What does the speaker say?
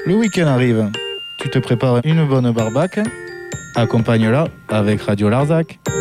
Le week-end arrive. Tu te prépares une bonne barbaque. Accompagne-la avec Radio Larzac.